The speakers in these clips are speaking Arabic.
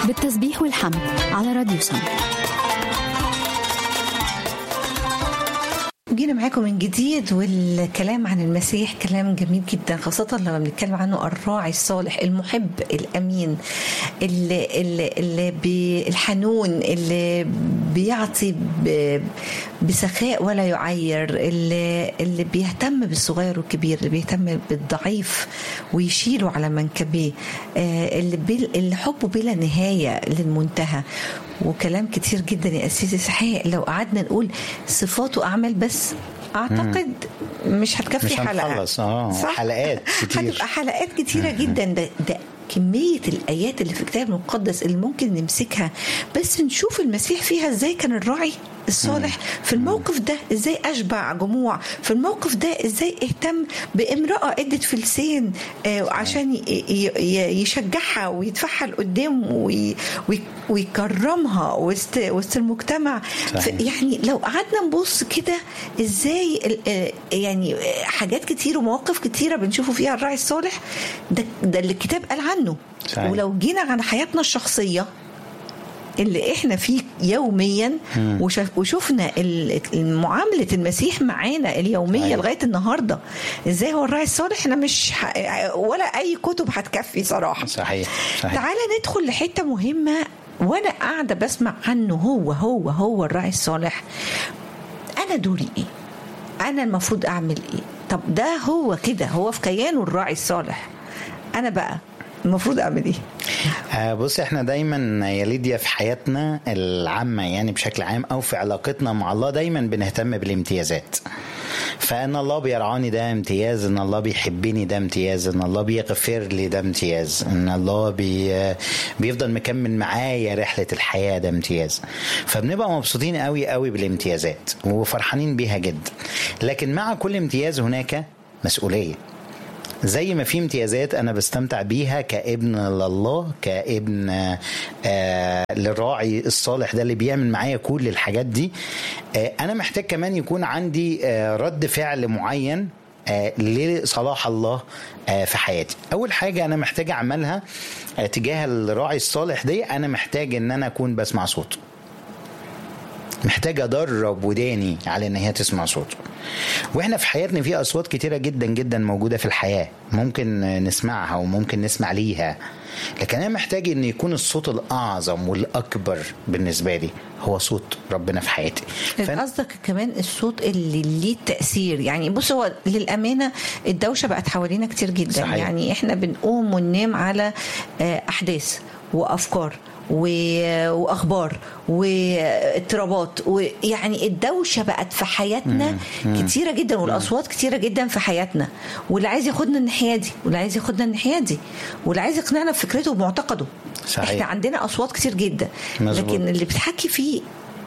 بالتسبيح والحمد على راديو سم. جينا معاكم من جديد، والكلام عن المسيح كلام جميل جدا، خاصة لما بنتكلم عنه الراعي الصالح المحب الأمين اللي الحنون اللي بيعطي بسخاء ولا يعير، اللي بيهتم بالصغير والكبير، اللي بيهتم بالضعيف ويشيله على منكبيه، اللي حبه بلا نهاية للمنتهى. وكلام كتير جدا يا أسيسي صحيح، لو قعدنا نقول صفات وأعمال بس أعتقد مش هتكفي مش حلقة. حلقات كتير، هتبقى حلقات كتيرة جدا. ده كمية الآيات اللي في الكتاب المقدس اللي ممكن نمسكها بس نشوف المسيح فيها ازاي كان الراعي الصالح في الموقف ده، ازاي أشبع جموع في الموقف ده، ازاي اهتم بامرأة ادت فلسين عشان يشجعها ويدفعها لقدام ويكرمها وسط المجتمع. يعني لو قعدنا نبص كده ازاي يعني حاجات كتير ومواقف كتيرة بنشوفه فيها الراعي الصالح ده اللي الكتاب قال عنه. صحيح. ولو جينا عن حياتنا الشخصية اللي احنا فيه يوميا وشوفنا معاملة المسيح معانا اليومية. صحيح. لغاية النهاردة ازاي هو الراعي الصالح، احنا مش ولا اي كتب هتكفي صراحة. صحيح. تعالى ندخل لحتة مهمة وانا قاعدة بسمع عنه هو الراعي الصالح. انا دوري ايه؟ انا المفروض اعمل ايه؟ طب ده هو كده، هو في كيانه الراعي الصالح، انا بقى المفروض اعمل ايه؟ بص، احنا دايما يا ليديا في حياتنا العامة يعني بشكل عام او في علاقتنا مع الله دايما بنهتم بالامتيازات. فان الله بيرعاني ده امتياز، ان الله بيحبني ده امتياز، ان الله بيغفر لي ده امتياز، ان الله بيفضل مكمل معايا رحلة الحياة ده امتياز. فبنبقى مبسوطين قوي قوي بالامتيازات وفرحانين بيها جدا. لكن مع كل امتياز هناك مسؤولية. زي ما في امتيازات أنا بستمتع بيها كابن لله، كابن للراعي الصالح ده اللي بيعمل معايا كل الحاجات دي، أنا محتاج كمان يكون عندي رد فعل معين لصلاح الله في حياتي. أول حاجة أنا محتاج أعملها تجاه الراعي الصالح دي، أنا محتاج أن أنا أكون بسمع صوته، محتاج أدرب وداني على أن هي تسمع صوته. وإحنا في حياتنا في أصوات كتيرة جدا جدا موجودة في الحياة، ممكن نسمعها وممكن نسمع ليها، لكن أنا محتاج أن يكون الصوت الأعظم والأكبر بالنسبة لي هو صوت ربنا في حياتي. قصدك كمان الصوت اللي ليه تأثير. يعني بص، هو للأمانة الدوشة بقت حوالينا كتير جدا. صحيح. يعني إحنا بنقوم وننام على أحداث وأفكار واخبار واضطرابات، ويعني الدوشه بقت في حياتنا كتيره جدا، والاصوات كتيره جدا في حياتنا، واللي عايز ياخدنا الناحيه دي واللي عايز ياخدنا الناحيه دي واللي عايز يقنعنا بفكرته ومعتقده. صحيح. احنا عندنا اصوات كتير جدا. مزبوط. لكن اللي بتحكي فيه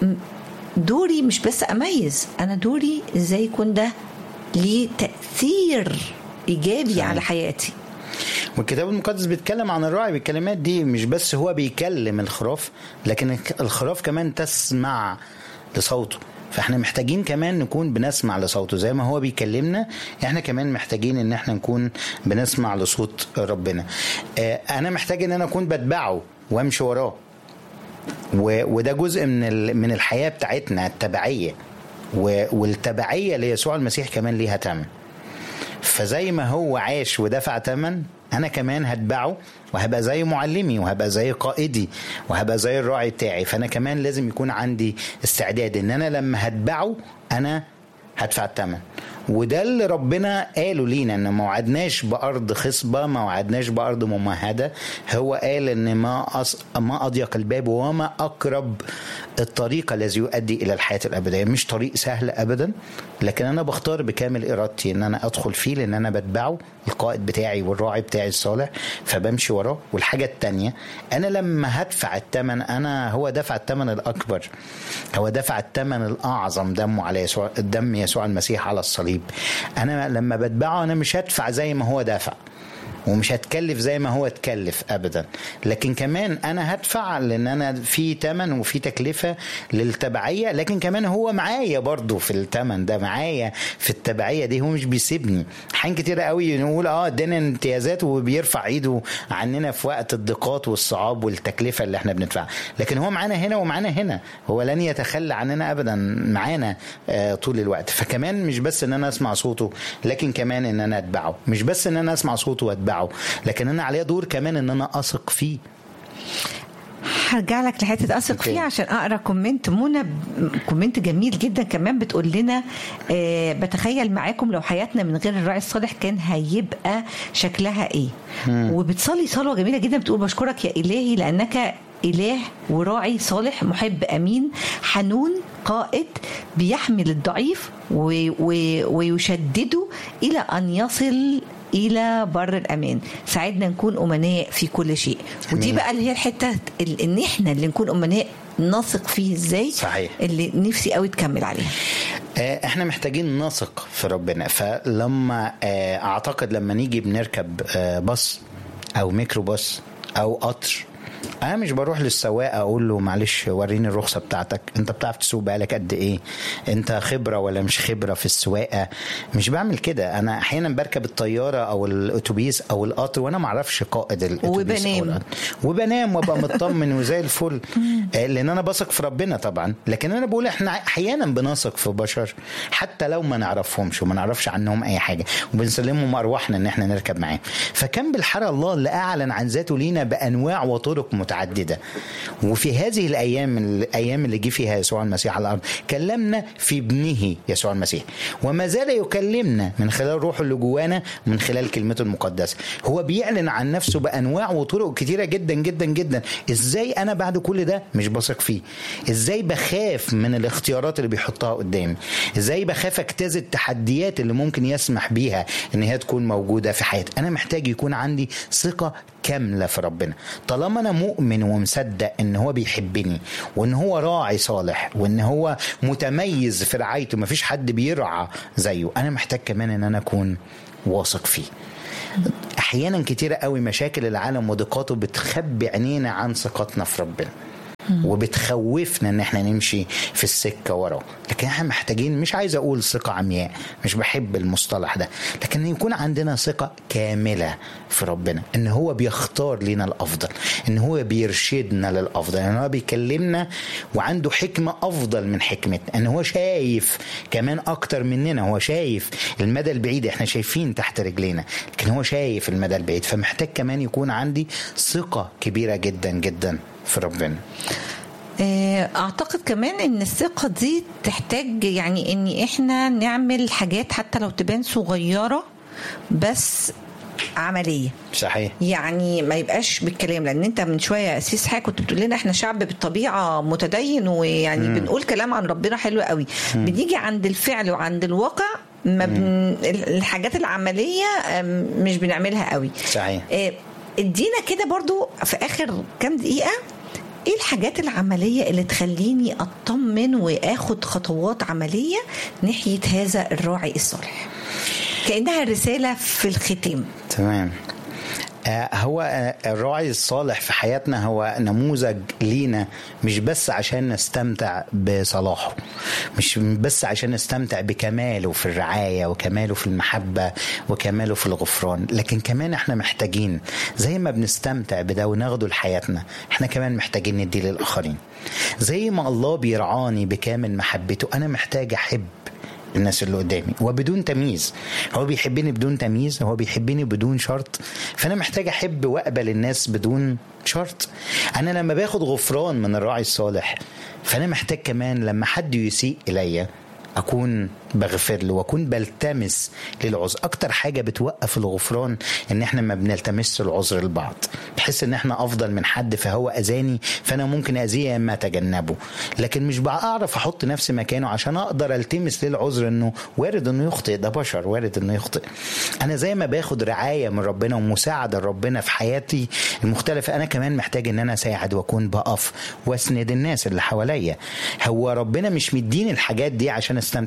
دوري مش بس اميز، انا دوري ازاي يكون ده ليه تاثير ايجابي. صحيح. على حياتي. والكتاب المقدس بيتكلم عن الراعي بالكلمات دي، مش بس هو بيكلم الخراف، لكن الخراف كمان تسمع لصوته. فاحنا محتاجين كمان نكون بنسمع لصوته زي ما هو بيكلمنا، احنا كمان محتاجين ان احنا نكون بنسمع لصوت ربنا. انا محتاج ان انا اكون بتبعه وامشي وراه، وده جزء من الحياة بتاعتنا التبعية، والتبعية ليسوع المسيح كمان ليها تمن. فزي ما هو عاش ودفع تمن، أنا كمان هتبعه وهبقى زي معلمي وهبقى زي قائدي وهبقى زي الراعي بتاعي. فأنا كمان لازم يكون عندي استعداد إن أنا لما هتبعه أنا هدفع التمن. وده اللي ربنا قاله لينا، ان ما وعدناش بأرض خصبة، ما وعدناش بأرض ممهدة. هو قال ان ما أضيق الباب وما أقرب الطريق الذي يؤدي إلى الحياة الأبدية. مش طريق سهل أبدا، لكن أنا بختار بكامل إرادتي ان أنا أدخل فيه، لأن أنا بتبعه القائد بتاعي والراعي بتاعي الصالح، فبمشي وراه. والحاجة التانية، أنا لما هدفع التمن، أنا هو دفع التمن الأكبر، هو دفع التمن الأعظم، دمه على يسوع، دم يسوع المسيح على الصليب. أنا لما بتبعه أنا مش هدفع زي ما هو دافع، ومش هتكلف زي ما هو تكلف ابدا، لكن كمان انا هدفع لان انا في تمن وفي تكلفة للتبعية، لكن كمان هو معايا برضو في التمن ده، معايا في التبعية دي، هو مش بيسيبني. حين كتير قوي نقول ادينا امتيازات وبيرفع ايده عننا في وقت الضيقات والصعاب والتكلفة اللي احنا بندفعها، لكن هو معانا هنا ومعانا هنا، هو لن يتخلى عننا ابدا، معانا طول الوقت. فكمان مش بس ان انا اسمع صوته، لكن كمان ان انا اتبعه. مش بس ان انا اسمع صوته واتبعه، لكن انا عليا دور كمان ان انا اثق فيه. هرجع لك لحته اثق فيه عشان اقرا كومنت منى، كومنت جميل جدا كمان بتقول لنا بتخيل معاكم لو حياتنا من غير الراعي الصالح كان هيبقى شكلها ايه. وبتصلي صلوه جميله جدا بتقول بشكرك يا الهي لانك إله وراعي صالح محب أمين حنون قائد بيحمل الضعيف ويشدده إلى أن يصل إلى بر الأمان. ساعدنا نكون أمناء في كل شيء. ودي بقى اللي هي الحتة إن إحنا اللي نكون أمناء نثق فيه إزاي. صحيح. اللي نفسي قوي تكمل عليها. احنا محتاجين نثق في ربنا. فلما اعتقد لما نيجي بنركب باص او ميكروباص او قطر، انا مش بروح للسواق اقول له معلش وريني الرخصه بتاعتك، انت بتعرف تسوق بقالك قد ايه، انت خبره ولا مش خبره في السواقه. مش بعمل كده. انا احيانا بركب الطياره او الاتوبيس او القطر وانا ما اعرفش قائد الاتوبيس وبنام وابقى مطمن وزي الفل، لان انا بثق في ربنا طبعا. لكن انا بقول احنا احيانا بنثق في بشر حتى لو ما نعرفهمش وما نعرفش عنهم اي حاجه، وبنسلمهم ارواحنا ان احنا نركب معاهم. فكان بالحرى الله اللي اعلن عن ذاته لينا بانواع وطرق متعددة. وفي هذه الأيام اللي جه فيها يسوع المسيح على الأرض كلمنا في ابنه يسوع المسيح، وما زال يكلمنا من خلال روحه اللي جوانا ومن خلال كلمته المقدسة. هو بيعلن عن نفسه بأنواع وطرق كتيرة جدا جدا جدا. إزاي أنا بعد كل ده مش بثق فيه؟ إزاي بخاف من الاختيارات اللي بيحطها قدامي؟ إزاي بخاف اجتاز التحديات اللي ممكن يسمح بيها إن هي تكون موجودة في حياتي؟ أنا محتاج يكون عندي ثقة كاملة في ربنا. طالما أنا مؤمن ومصدق إن هو بيحبني وإن هو راعي صالح وإن هو متميز في رعايته، مفيش حد بيرعى زيه، أنا محتاج كمان إن أنا أكون واثق فيه. أحيانا كتيرة قوي مشاكل العالم وضيقاته بتخبي عينينا عن ثقتنا في ربنا وبتخوفنا ان احنا نمشي في السكة وراه. لكن احنا محتاجين، مش عايز اقول ثقة عمياء، مش بحب المصطلح ده، لكن يكون عندنا ثقة كاملة في ربنا ان هو بيختار لنا الافضل، ان هو بيرشدنا للافضل، ان هو بيكلمنا وعنده حكمة افضل من حكمتنا، ان هو شايف كمان اكتر مننا، هو شايف المدى البعيد، احنا شايفين تحت رجلينا لكن هو شايف المدى البعيد. فمحتاج كمان يكون عندي ثقة كبيرة جدا جدا في ربنا. اعتقد كمان ان الثقة دي تحتاج يعني ان احنا نعمل حاجات حتى لو تبان صغيرة بس عملية. صحيح. يعني ما يبقاش بالكلام، لان انت من شوية اسيس حاجة كنت بتقول لنا احنا شعب بالطبيعة متدين ويعني بنقول كلام عن ربنا حلو قوي، بنيجي عند الفعل وعند الواقع ما الحاجات العملية مش بنعملها قوي. صحيح. ادينا كده برضو في اخر كام دقيقة ايه الحاجات العملية اللي تخليني اطمن واخد خطوات عملية ناحية هذا الراعي الصالح، كأنها رسالة في الختام. تمام. هو الراعي الصالح في حياتنا هو نموذج لينا، مش بس عشان نستمتع بصلاحه، مش بس عشان نستمتع بكماله في الرعاية وكماله في المحبة وكماله في الغفران، لكن كمان احنا محتاجين زي ما بنستمتع بده وناخده لحياتنا، احنا كمان محتاجين نديه للآخرين. زي ما الله بيرعاني بكامل محبته، انا محتاج احب الناس اللي قدامي وبدون تمييز. هو بيحبني بدون تمييز، هو بيحبني بدون شرط، فأنا محتاج أحب وأقبل الناس بدون شرط. أنا لما باخد غفران من الراعي الصالح، فأنا محتاج كمان لما حد يسيء إليا أكون بغفر له وأكون بلتمس للعذر. أكتر حاجة بتوقف الغفران إن إحنا ما بنلتمس العذر لبعض، بحس إن إحنا أفضل من حد فهو أذاني فأنا ممكن أذيه أما أتجنبه، لكن مش بعرف أحط نفسي مكانه عشان أقدر ألتمس للعذر إنه وارد إنه يخطئ، ده بشر وارد إنه يخطئ. أنا زي ما باخد رعاية من ربنا ومساعدة ربنا في حياتي المختلفة، أنا كمان محتاج إن أنا أساعد وأكون بقف وأسند الناس اللي حواليا. هو ربنا مش مديني الحاجات دي عشان استمتع بيها لوحدي،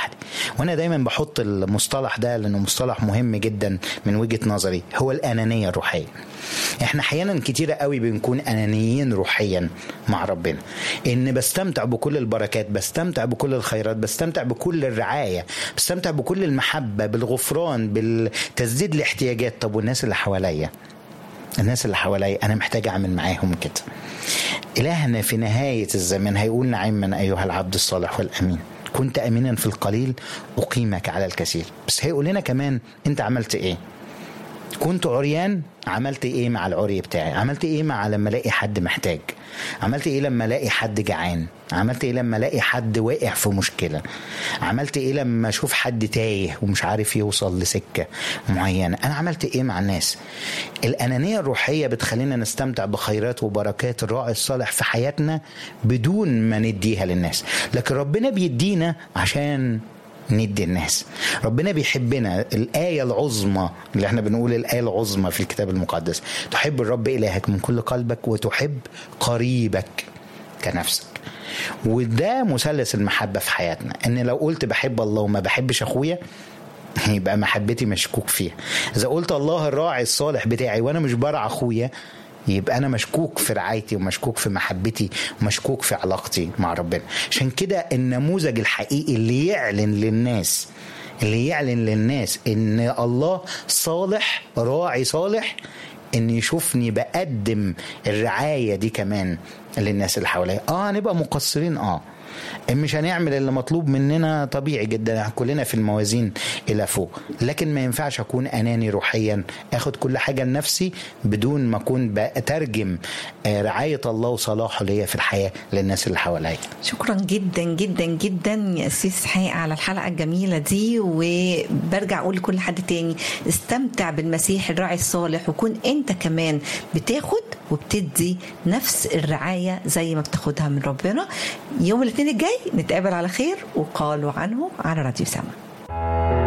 لوحدي. وانا دايما بحط المصطلح ده لانه مصطلح مهم جدا من وجهة نظري، هو الأنانية الروحية. احنا احيانا كتيرة قوي بنكون أنانيين روحيا مع ربنا، ان بستمتع بكل البركات، بستمتع بكل الخيرات، بستمتع بكل الرعاية، بستمتع بكل المحبة، بالغفران، بالتسديد الاحتياجات. طب والناس اللي حواليا، الناس اللي حواليا انا محتاج اعمل معاهم كده. إلهنا في نهاية الزمن هيقول نعما أيها العبد الصالح والأمين، كنت أمينا في القليل أقيمك على الكثير. بس هيقول لنا كمان أنت عملت إيه؟ كنت عريان، عملت إيه مع العري بتاعي؟ عملت إيه مع لما الاقي حد محتاج؟ عملت إيه لما الاقي حد جعان؟ عملت إيه لما الاقي حد واقع في مشكلة؟ عملت إيه لما أشوف حد تايه ومش عارف يوصل لسكة معينة؟ أنا عملت إيه مع الناس؟ الأنانية الروحية بتخلينا نستمتع بخيرات وبركات الراعي الصالح في حياتنا بدون ما نديها للناس، لكن ربنا بيدينا عشان ندي الناس. ربنا بيحبنا. الآية العظمى اللي احنا بنقول الآية العظمى في الكتاب المقدس، تحب الرب إلهك من كل قلبك وتحب قريبك كنفسك. وده مثلث المحبة في حياتنا، ان لو قلت بحب الله وما بحبش أخويا يبقى محبتي مشكوك فيها. إذا قلت الله الراعي الصالح بتاعي وأنا مش برعى أخويا يبقى أنا مشكوك في رعايتي ومشكوك في محبتي ومشكوك في علاقتي مع ربنا. عشان كده النموذج الحقيقي اللي يعلن للناس إن الله صالح، راعي صالح، إن يشوفني بقدم الرعاية دي كمان للناس اللي حواليا. هنبقى مقصرين، مش هنعمل اللي مطلوب مننا، طبيعي جدا، كلنا في الموازين إلى فوق، لكن ما ينفعش أكون أناني روحيا أخد كل حاجة لنفسي بدون ما أكون بترجم رعاية الله وصلاحه ليا في الحياة للناس اللي حواليا. شكرا جدا جدا جدا يا أسيس حقيقة على الحلقة الجميلة دي. وبرجع أقول لكل حد تاني، استمتع بالمسيح الراعي الصالح، وكون أنت كمان بتاخد وبتدي نفس الرعاية زي ما بتاخدها من ربنا. يوم الاثنين الجاي نتقابل على خير، وقالوا عنه على راديو سما.